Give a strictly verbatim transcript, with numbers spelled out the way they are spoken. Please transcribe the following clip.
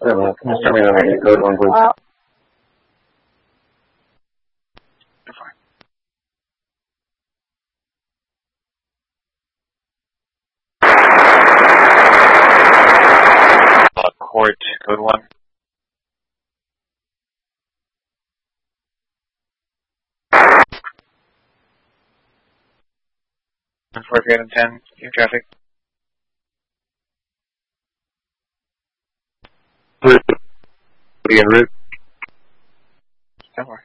Uh, can you start me on a code one, please? Uh, You're fine. Uh, court, code one. four three and ten, your traffic. Be en route. ten four.